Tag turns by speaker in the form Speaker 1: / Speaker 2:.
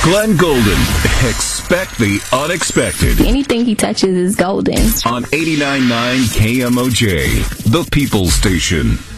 Speaker 1: Glenn Golden. Expect the unexpected.
Speaker 2: Anything he touches is golden.
Speaker 1: On 89.9 KMOJ, the People Station.